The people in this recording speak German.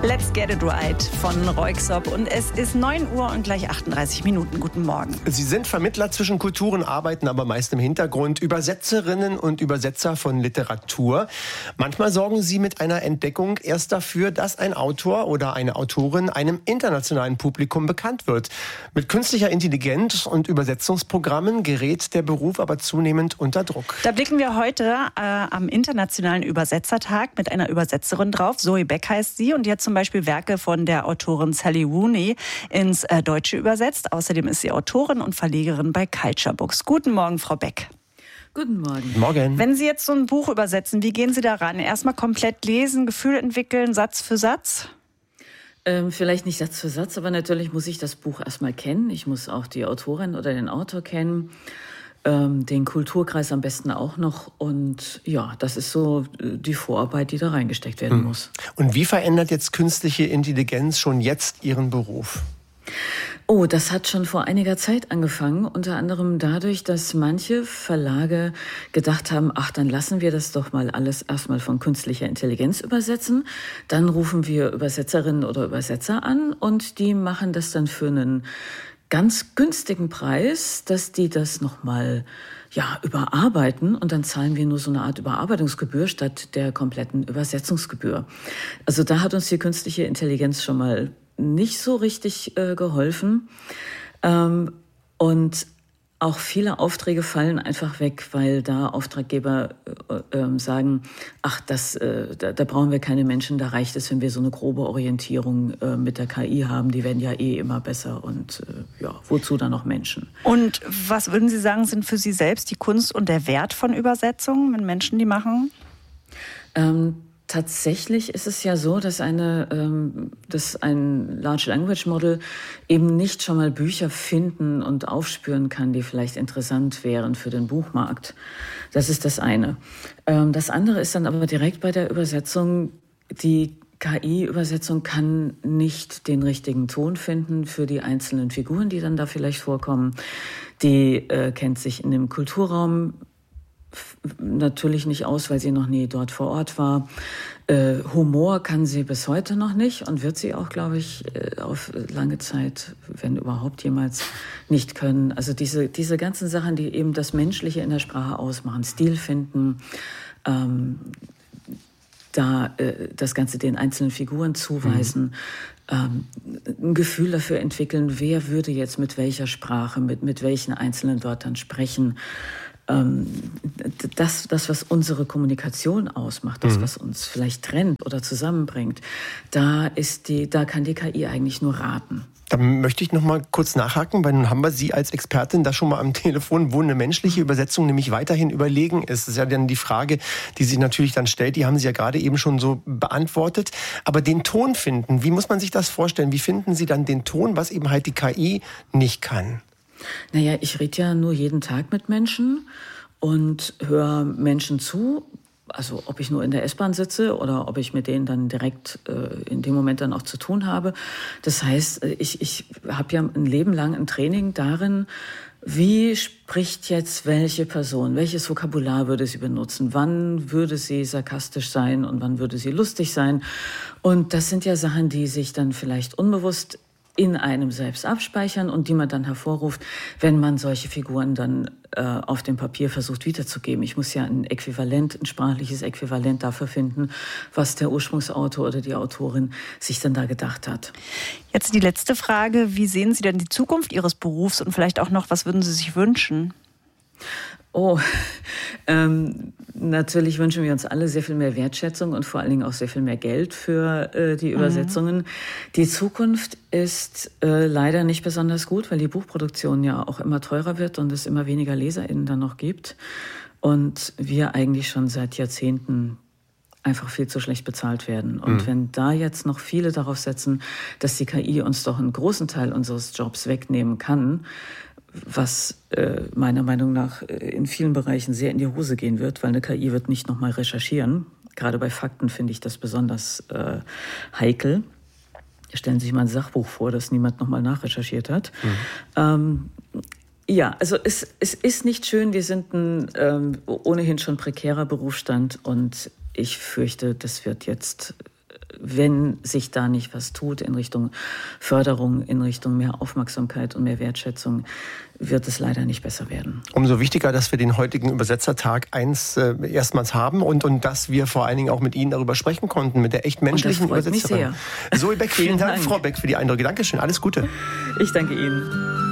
Let's Get It Right von Röyksopp. Und es ist 9 Uhr und gleich 38 Minuten. Guten Morgen. Sie sind Vermittler zwischen Kulturen, arbeiten aber meist im Hintergrund. Übersetzerinnen und Übersetzer von Literatur. Manchmal sorgen Sie mit einer Entdeckung erst dafür, dass ein Autor oder eine Autorin einem internationalen Publikum bekannt wird. Mit künstlicher Intelligenz und Übersetzungsprogrammen gerät der Beruf aber zunehmend unter Druck. Da blicken wir heute am Internationalen Übersetzertag mit einer Übersetzerin drauf. Zoe Beck heißt sie und die hat zum Beispiel Werke von der Autorin Sally Rooney ins Deutsche übersetzt. Außerdem ist sie Autorin und Verlegerin bei Culture Books. Guten Morgen, Frau Beck. Guten Morgen. Morgen. Wenn Sie jetzt so ein Buch übersetzen, wie gehen Sie daran? Erstmal komplett lesen, Gefühl entwickeln, Satz für Satz? Vielleicht nicht Satz für Satz, aber natürlich muss ich das Buch erstmal kennen. Ich muss auch die Autorin oder den Autor kennen. Den Kulturkreis am besten auch noch. Und ja, das ist so die Vorarbeit, die da reingesteckt werden muss. Und wie verändert jetzt künstliche Intelligenz schon jetzt Ihren Beruf? Oh, das hat schon vor einiger Zeit angefangen, unter anderem dadurch, dass manche Verlage gedacht haben, ach, dann lassen wir das doch mal alles erstmal von künstlicher Intelligenz übersetzen. Dann rufen wir Übersetzerinnen oder Übersetzer an und die machen das dann für einen ganz günstigen Preis, dass die das nochmal überarbeiten und dann zahlen wir nur so eine Art Überarbeitungsgebühr statt der kompletten Übersetzungsgebühr. Also da hat uns die künstliche Intelligenz schon mal nicht so richtig geholfen. Und auch viele Aufträge fallen einfach weg, weil da Auftraggeber sagen, ach, da brauchen wir keine Menschen, da reicht es, wenn wir so eine grobe Orientierung mit der KI haben. Die werden ja immer besser und wozu dann noch Menschen? Und was würden Sie sagen, sind für Sie selbst die Kunst und der Wert von Übersetzungen, wenn Menschen die machen? Tatsächlich ist es ja so, dass ein Large Language Model eben nicht schon mal Bücher finden und aufspüren kann, die vielleicht interessant wären für den Buchmarkt. Das ist das eine. Das andere ist dann aber direkt bei der Übersetzung, die KI-Übersetzung kann nicht den richtigen Ton finden für die einzelnen Figuren, die dann da vielleicht vorkommen. Die kennt sich in dem Kulturraum natürlich nicht aus, weil sie noch nie dort vor Ort war. Humor kann sie bis heute noch nicht und wird sie auch, glaube ich, auf lange Zeit, wenn überhaupt jemals, nicht können. Also diese ganzen Sachen, die eben das Menschliche in der Sprache ausmachen, Stil finden, das Ganze den einzelnen Figuren zuweisen, ein Gefühl dafür entwickeln, wer würde jetzt mit welcher Sprache, mit welchen einzelnen Wörtern sprechen. Das, was unsere Kommunikation ausmacht, das, was uns vielleicht trennt oder zusammenbringt, da kann die KI eigentlich nur raten. Da möchte ich noch mal kurz nachhaken, weil nun haben wir Sie als Expertin da schon mal am Telefon, wo eine menschliche Übersetzung nämlich weiterhin überlegen ist. Das ist ja dann die Frage, die sich natürlich dann stellt, die haben Sie ja gerade eben schon so beantwortet. Aber den Ton finden, wie muss man sich das vorstellen? Wie finden Sie dann den Ton, was eben halt die KI nicht kann? Naja, ich rede ja nur jeden Tag mit Menschen und höre Menschen zu. Also ob ich nur in der S-Bahn sitze oder ob ich mit denen dann direkt in dem Moment dann auch zu tun habe. Das heißt, ich habe ja ein Leben lang ein Training darin, wie spricht jetzt welche Person, welches Vokabular würde sie benutzen, wann würde sie sarkastisch sein und wann würde sie lustig sein. Und das sind ja Sachen, die sich dann vielleicht unbewusst in einem selbst abspeichern und die man dann hervorruft, wenn man solche Figuren dann auf dem Papier versucht wiederzugeben. Ich muss ja ein sprachliches Äquivalent dafür finden, was der Ursprungsautor oder die Autorin sich dann da gedacht hat. Jetzt die letzte Frage. Wie sehen Sie denn die Zukunft Ihres Berufs und vielleicht auch noch, was würden Sie sich wünschen? Oh, natürlich wünschen wir uns alle sehr viel mehr Wertschätzung und vor allen Dingen auch sehr viel mehr Geld für die Übersetzungen. Die Zukunft ist leider nicht besonders gut, weil die Buchproduktion ja auch immer teurer wird und es immer weniger LeserInnen dann noch gibt. Und wir eigentlich schon seit Jahrzehnten einfach viel zu schlecht bezahlt werden. Und wenn da jetzt noch viele darauf setzen, dass die KI uns doch einen großen Teil unseres Jobs wegnehmen kann, was meiner Meinung nach in vielen Bereichen sehr in die Hose gehen wird, weil eine KI wird nicht nochmal recherchieren. Gerade bei Fakten finde ich das besonders heikel. Stellen Sie sich mal ein Sachbuch vor, das niemand nochmal nachrecherchiert hat. Ja, also es ist nicht schön. Wir sind ein ohnehin schon prekärer Berufsstand und ich fürchte, das wird jetzt wenn sich da nicht was tut in Richtung Förderung, in Richtung mehr Aufmerksamkeit und mehr Wertschätzung, wird es leider nicht besser werden. Umso wichtiger, dass wir den heutigen Übersetzertag erstmals haben und dass wir vor allen Dingen auch mit Ihnen darüber sprechen konnten, mit der echt menschlichen Übersetzerin. Mich sehr. Zoe Beck, vielen Dank, Frau Beck, für die Eindrücke. Dankeschön, alles Gute. Ich danke Ihnen.